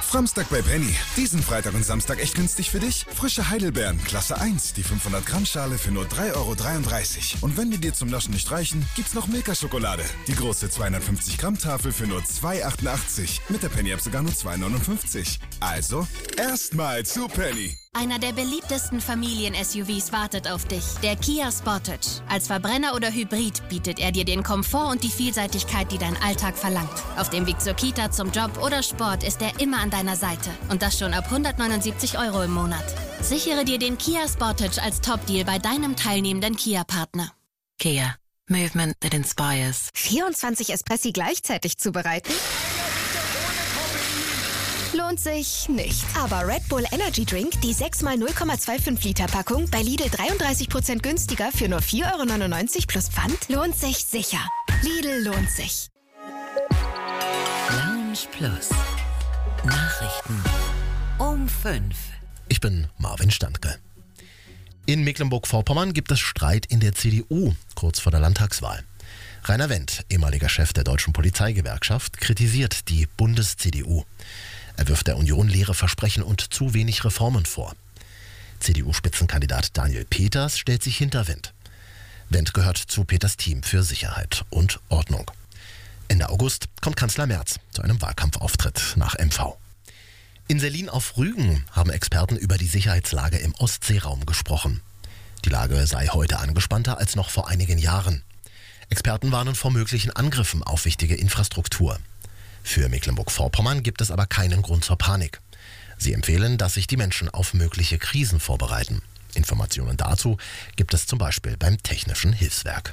Samstag bei Penny. Diesen Freitag und Samstag echt günstig für dich? Frische Heidelbeeren, Klasse 1, die 500 Gramm Schale für nur 3,33 €. Und wenn die dir zum Naschen nicht reichen, gibt's noch Milka-Schokolade. Die große 250 Gramm Tafel für nur 2,88 €. Mit der Penny-App sogar nur 2,59 €. Also, erstmal zu Penny. Einer der beliebtesten Familien-SUVs wartet auf dich, der Kia Sportage. Als Verbrenner oder Hybrid bietet er dir den Komfort und die Vielseitigkeit, die dein Alltag verlangt. Auf dem Weg zur Kita, zum Job oder Sport ist er immer an deiner Seite. Und das schon ab 179 € im Monat. Sichere dir den Kia Sportage als Top-Deal bei deinem teilnehmenden Kia-Partner. Kia. Movement that inspires. 24 Espressi gleichzeitig zubereiten? Lohnt sich nicht. Aber Red Bull Energy Drink, die 6x 0,25 Liter Packung, bei Lidl 33% günstiger für nur 4,99 € plus Pfand, lohnt sich sicher. Lidl lohnt sich. Lounge Plus. Nachrichten um 5. Ich bin Marvin Standke. In Mecklenburg-Vorpommern gibt es Streit in der CDU, kurz vor der Landtagswahl. Rainer Wendt, ehemaliger Chef der Deutschen Polizeigewerkschaft, kritisiert die Bundes-CDU. Er wirft der Union leere Versprechen und zu wenig Reformen vor. CDU-Spitzenkandidat Daniel Peters stellt sich hinter Wendt. Wendt gehört zu Peters Team für Sicherheit und Ordnung. Ende August kommt Kanzler Merz zu einem Wahlkampfauftritt nach MV. In Sellin auf Rügen haben Experten über die Sicherheitslage im Ostseeraum gesprochen. Die Lage sei heute angespannter als noch vor einigen Jahren. Experten warnen vor möglichen Angriffen auf wichtige Infrastruktur. Für Mecklenburg-Vorpommern gibt es aber keinen Grund zur Panik. Sie empfehlen, dass sich die Menschen auf mögliche Krisen vorbereiten. Informationen dazu gibt es zum Beispiel beim Technischen Hilfswerk.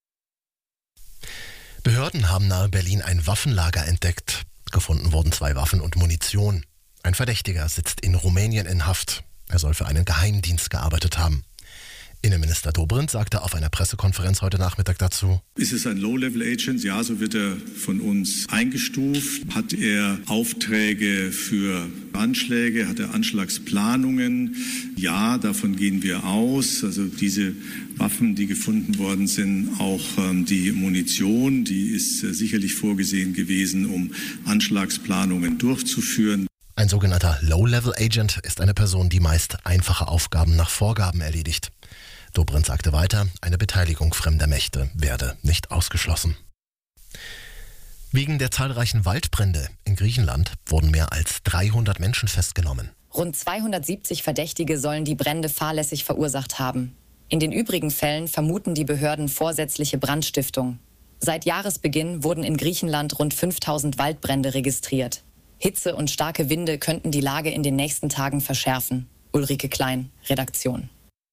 Behörden haben nahe Berlin ein Waffenlager entdeckt. Gefunden wurden 2 Waffen und Munition. Ein Verdächtiger sitzt in Rumänien in Haft. Er soll für einen Geheimdienst gearbeitet haben. Innenminister Dobrindt sagte auf einer Pressekonferenz heute Nachmittag dazu: Ist es ein Low-Level-Agent? Ja, so wird er von uns eingestuft. Hat er Aufträge für Anschläge? Hat er Anschlagsplanungen? Ja, davon gehen wir aus. Also diese Waffen, die gefunden worden sind, auch die Munition, die ist sicherlich vorgesehen gewesen, um Anschlagsplanungen durchzuführen. Ein sogenannter Low-Level-Agent ist eine Person, die meist einfache Aufgaben nach Vorgaben erledigt. Dobrindt sagte weiter, eine Beteiligung fremder Mächte werde nicht ausgeschlossen. Wegen der zahlreichen Waldbrände in Griechenland wurden mehr als 300 Menschen festgenommen. Rund 270 Verdächtige sollen die Brände fahrlässig verursacht haben. In den übrigen Fällen vermuten die Behörden vorsätzliche Brandstiftung. Seit Jahresbeginn wurden in Griechenland rund 5000 Waldbrände registriert. Hitze und starke Winde könnten die Lage in den nächsten Tagen verschärfen. Ulrike Klein, Redaktion.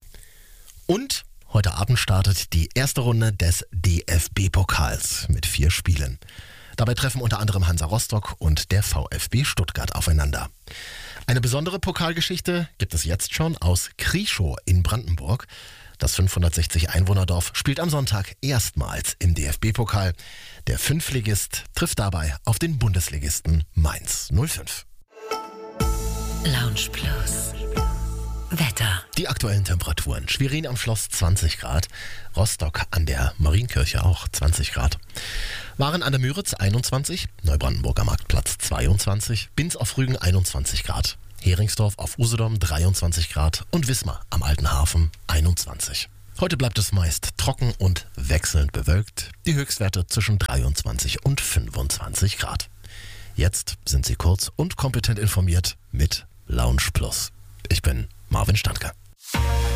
Und heute Abend startet die erste Runde des DFB-Pokals mit 4 Spielen. Dabei treffen unter anderem Hansa Rostock und der VfB Stuttgart aufeinander. Eine besondere Pokalgeschichte gibt es jetzt schon aus Krieschow in Brandenburg. Das 560 Einwohnerdorf spielt am Sonntag erstmals im DFB-Pokal. Der 5-Ligist trifft dabei auf den Bundesligisten Mainz 05. Lounge Plus. Wetter. Die aktuellen Temperaturen. Schwerin am Schloss 20 Grad, Rostock an der Marienkirche auch 20 Grad. Waren an der Müritz 21, Neubrandenburg am Marktplatz 22, Binz auf Rügen 21 Grad, Heringsdorf auf Usedom 23 Grad und Wismar am Alten Hafen 21. Heute bleibt es meist trocken und wechselnd bewölkt, die Höchstwerte zwischen 23 und 25 Grad. Jetzt sind Sie kurz und kompetent informiert mit Lounge Plus. Ich bin Marvin Standke.